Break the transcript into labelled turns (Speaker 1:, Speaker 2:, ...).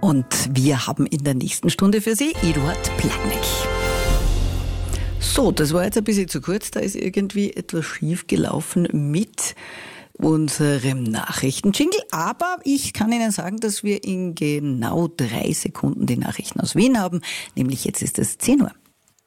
Speaker 1: Und wir haben in der nächsten Stunde für Sie Eduard Plagneck. So, das war jetzt ein bisschen zu kurz. Da ist irgendwie etwas schief gelaufen mit unserem Nachrichtenjingle. Aber ich kann Ihnen sagen, dass wir in genau 3 Sekunden die Nachrichten aus Wien haben. Nämlich jetzt ist es 10 Uhr.